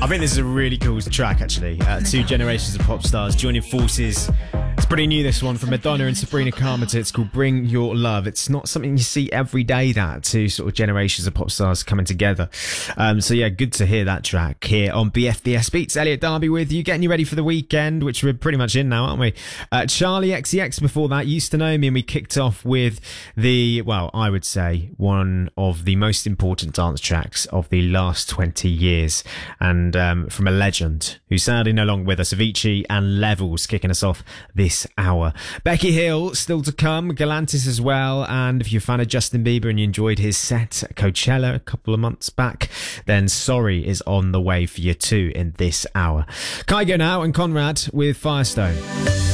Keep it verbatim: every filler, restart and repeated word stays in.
I think this is a really cool track, actually. Uh, two generations of pop stars joining forces. It's pretty new, this one, from Madonna and Sabrina Carpenter. It's called Bring Your Love. It's not something you see every day, that two sort of generations of pop stars coming together. Um, so yeah, good to hear that track here on B F B S Beats. Elliot Darby with you, getting you ready for the weekend, which we're pretty much in now, aren't we? Uh, Charlie X C X before that, Used to Know Me, and we kicked off with the, well, I would say one of the most important dance tracks of the last twenty years, and um, from a legend who's sadly no longer with us, Avicii and Levels, kicking us off this hour. Becky Hill still to come, Galantis as well, and if you're a fan of Justin Bieber and you enjoyed his set at Coachella a couple of months back, then Sorry is on the way for you too in this hour. Kygo now and Conrad with Firestone.